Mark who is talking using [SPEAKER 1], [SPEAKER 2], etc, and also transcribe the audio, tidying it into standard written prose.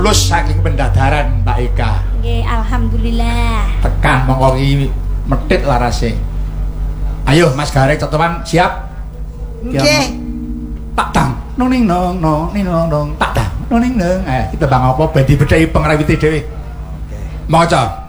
[SPEAKER 1] lulus saking pendadaran Mbak Eka.
[SPEAKER 2] Nggih, alhamdulillah.
[SPEAKER 1] Tekan mongko iki medhit larase. Ayo Mas Garek Cotoman siap?
[SPEAKER 3] Nggih.
[SPEAKER 1] Tak dang noning nong nong ning nong nong tak dang noning nong. Kita bang apa ben dibedheki pengrawite dhewe. Maca.